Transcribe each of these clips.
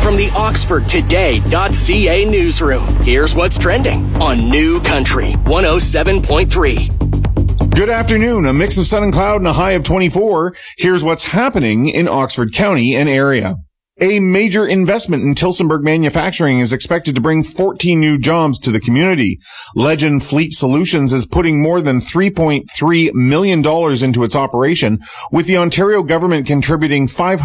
From the OxfordToday.ca newsroom, here's what's trending on New Country 107.3. Good afternoon. A mix of sun and cloud and a high of 24. Here's what's happening in Oxford County and area. A major investment in Tillsonburg Manufacturing is expected to bring 14 new jobs to the community. Legend Fleet Solutions is putting more than $3.3 million into its operation, with the Ontario government contributing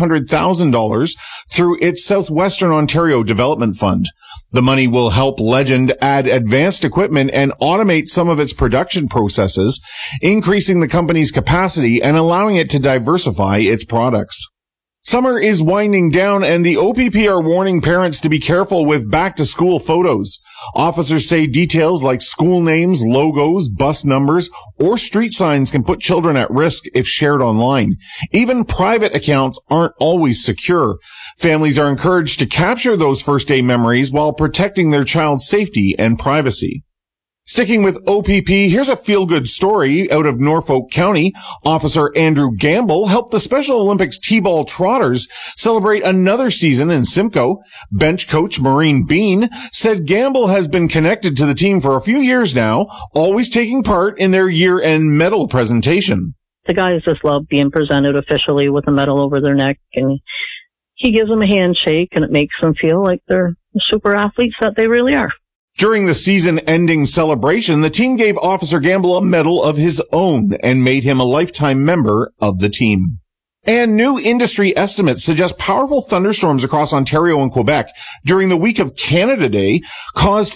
$500,000 through its Southwestern Ontario Development Fund. The money will help Legend add advanced equipment and automate some of its production processes, increasing the company's capacity and allowing it to diversify its products. Summer is winding down, and the OPP are warning parents to be careful with back-to-school photos. Officers say details like school names, logos, bus numbers, or street signs can put children at risk if shared online. Even private accounts aren't always secure. Families are encouraged to capture those first-day memories while protecting their child's safety and privacy. Sticking with OPP, here's a feel-good story out of Norfolk County. Officer Andrew Gamble helped the Special Olympics T-ball Trotters celebrate another season in Simcoe. Bench coach Maureen Bean said Gamble has been connected to the team for a few years now, always taking part in their year-end medal presentation. The guys just love being presented officially with a medal over their neck, and he gives them a handshake, and it makes them feel like they're super athletes that they really are. During the season-ending celebration, the team gave Officer Gamble a medal of his own and made him a lifetime member of the team. And new industry estimates suggest powerful thunderstorms across Ontario and Quebec during the week of Canada Day caused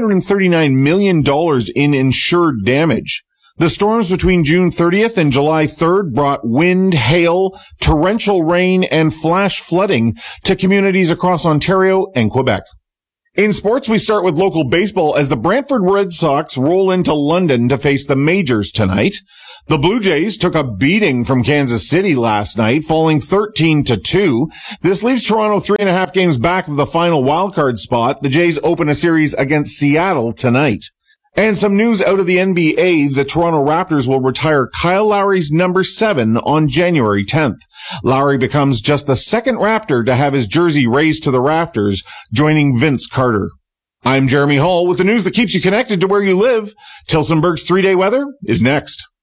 $439 million in insured damage. The storms between June 30th and July 3rd brought wind, hail, torrential rain, and flash flooding to communities across Ontario and Quebec. In sports, we start with local baseball as the Brantford Red Sox roll into London to face the Majors tonight. The Blue Jays took a beating from Kansas City last night, falling 13-2. This leaves Toronto 3.5 games back of the final wildcard spot. The Jays open a series against Seattle tonight. And some news out of the NBA, the Toronto Raptors will retire Kyle Lowry's number 7 on January 10th. Lowry becomes just the second Raptor to have his jersey raised to the rafters, joining Vince Carter. I'm Jeremy Hall with the news that keeps you connected to where you live. Tillsonburg's 3-day weather is next.